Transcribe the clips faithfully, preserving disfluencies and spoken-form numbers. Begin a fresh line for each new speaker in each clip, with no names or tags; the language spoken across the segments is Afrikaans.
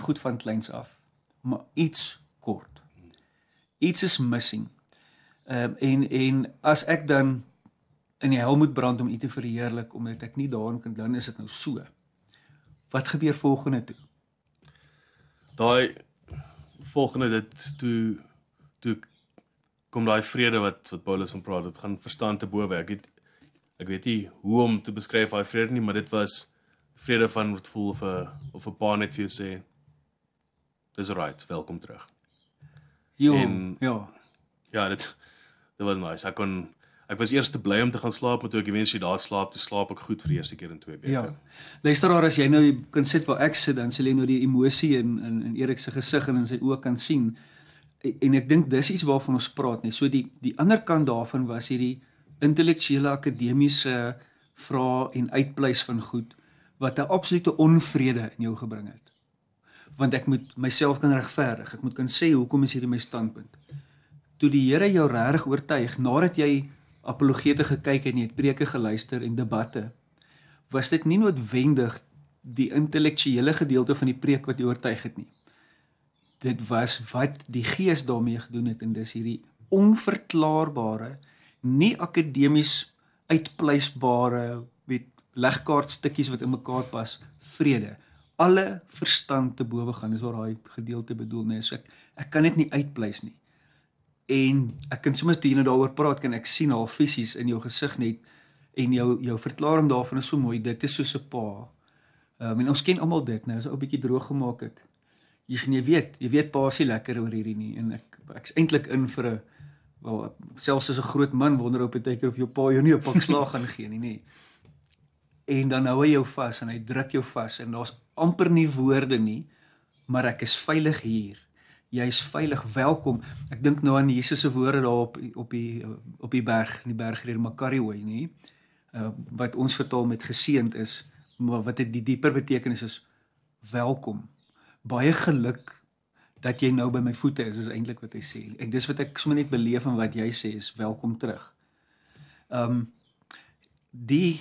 goed van kleins af, maar iets kort. Iets is missing. Um, en, en as ek dan in die hel moet brand om iets te verheerlik, omdat ek nie daarin kan, dan is dit nou so. Wat gebeur volgende toe?
Daai volgende dit toe toe kom daai vrede wat wat Paulus van praat, dit gaan verstand te bowe. Ek weet ek weet nie hoe om te beskryf daai vrede nie, maar dit was vrede van wat voel of 'n of 'n pa net vir jou sê, dis right, welkom terug.
Jo,
en,
ja.
Ja, dit dit was nice. Ek kon Ek was eers te bly om te gaan slaap, maar toe ek eventually daar slaap, toe slaap ek goed vir die eerste keer in twee weke.
Ja. Luisteraar, as jy nou kan sit waar ek sit, dan sal jy nou die emosie in, in, in Erik se gesig en in sy oë kan sien. En, en ek dink dis iets waarvan ons praat, nie. So die, die ander kant daarvan was hierdie intellektuele, akademiese vrae en uitpleis van goed, wat 'n absolute onvrede in jou gebring het. Want ek moet myself kan regverdig, ek moet kan sê, hoekom is hierdie my standpunt? Toe die Here jou regtig oortuig, nadat jy apologete gekyk en jy het preke geluister en debatte, was dit nie noodwendig die intellektuele gedeelte van die preek wat jy oortuig het nie. Dit was wat die Gees daarmee gedoen het, en dis hierdie onverklaarbare, nie akademies uitpleisbare, weet, legkaartstukkies wat in mekaar pas, vrede. Alle verstand te bowe gaan, is waar daai gedeelte bedoel, nee, so ek, ek kan dit nie uitpleis nie. En ek kan soms toe jy nou daaroor praat, kan ek sien al fisies in jou gesig net, en jou, jou verklaring daarvan is so mooi, dit is soos 'n pa. Um, en ons ken almal dit, nou, as ek 'n bietjie droog gemaak het. Jy, jy weet, jy weet pa is nie lekker oor hierdie nie, en ek, ek is eintlik in vir 'n, wel, selfs as 'n groot man, wonder op 'n tydjie of jou pa jou nie 'n pak slaag gaan gee nie, nee. En dan hou hy jou vas, en hy druk jou vas, en daar's amper nie woorde nie, maar ek is veilig hier. Jy is veilig, welkom. Ek dink nou aan Jesus se woorde daar op, op, die, op die berg, in die bergrede Makarioi, nie? Uh, wat ons vertaal met geseënd is, maar wat die dieper betekenis is, welkom. Baie geluk dat jy nou by my voete is, is eintlik wat hy sê. Ek, dis wat ek sommer net beleef en wat jy sê is, welkom terug. Um, die,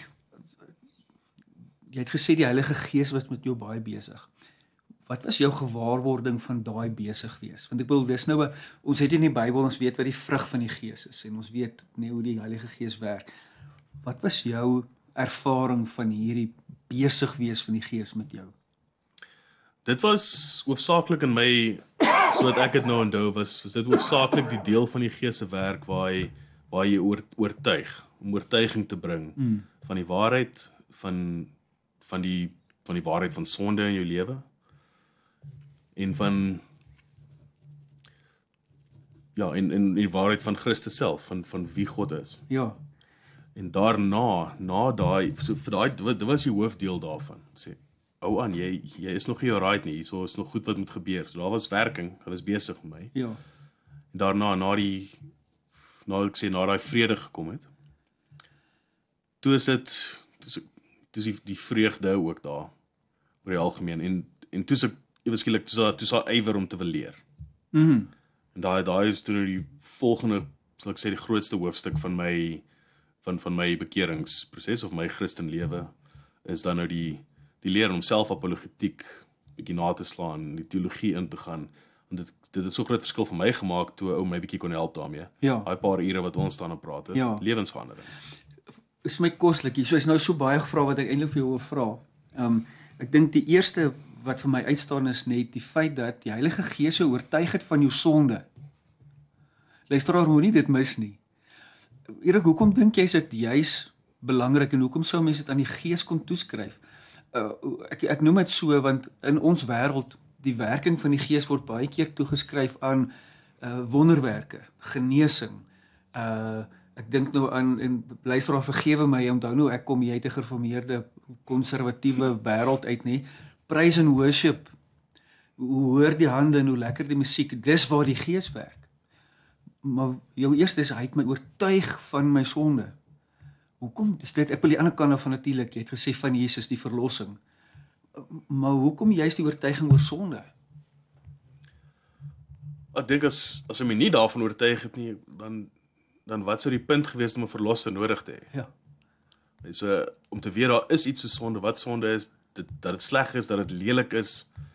jy het gesê die Heilige Gees was met jou baie besig. Wat was jou gewaarwording van daai besig wees? Want ek bedoel, dis nou, a, ons het in die Bybel, ons weet wat die vrug van die Gees is, en ons weet nie hoe die Heilige Gees werk. Wat was jou ervaring van hierdie besig wees van die Gees met jou?
Dit was hoofsaaklik in my, so wat ek het nou onthou, was, was dit hoofsaaklik die deel van die Gees se werk waar hy, waar hy oor, oortuig, om oortuiging te bring mm. van die waarheid, van, van, die, van die waarheid van sonde in jou lewe, en van ja, en, en die waarheid van Christus self, van, van wie God is.
Ja.
En daarna, na daai, so vir daai, dit was die hoofdeel daarvan, sê, ou aan, jy, jy is nog nie alright nie, so is nog goed wat moet gebeur, so daar was werking, dat was besig met my.
Ja.
En daarna, na die, na ek sê, na die vrede gekom het, toe is dit, toe is die, die vreugde ook daar, oor die algemeen, en, en toe is ek, ewe skielik, toe is daar ywer om te wil leer.
Mm.
En daai, daai is toe die volgende, sal ek sê, die grootste hoofstuk van my, van, van my bekeringsproses, of my Christenlewe, is dan nou die, die leer om self apologetiek bietjie na te slaan, die teologie in te gaan, en dit, dit het so groot verskil vir my gemaak, toe ou my bietjie kon help daarmee. Ja. Daai paar ure wat ons staan en praat, ja. Lewensverandering.
Is my koslik, so is nou so baie gevra wat ek eintlik vir jou wil vra. Um, ek dink die eerste wat vir my uitstaan is net die feit dat die Heilige Gees jou oortuig het van jou sonde. Luisteraar, moenie dit mis nie. Erik, hoekom dink jy is dit juis belangrik, en hoekom sou mense dit aan die Gees kon toeskryf? Uh, ek, ek noem dit so, want in ons wêreld, die werking van die Gees word baie keer toegeskryf aan uh, wonderwerke, genesing. Uh, ek dink nou aan, en luisteraar, vergewe my, onthou nou, ek kom jy uit 'n gereformeerde, konservatiewe wêreld uit nie, praise and worship, hoe hoor die hande en hoe lekker die musiek, dis waar die Gees werk. Maar jou eerste is, hy het my oortuig van my sonde. Hoekom is dit, ek wil die ander kant van natuurlik, jy het gesê van Jesus, die verlossing, maar hoekom juist die oortuiging oor sonde?
Ek dink as, as hy my nie daarvan oortuig het nie, dan, dan wat sou die punt gewees om 'n verlosser nodig te hê?
Ja.
So, om te weet, daar is iets so sonde, wat sonde is, dit, dat dit sleg is, dat dit lelik is,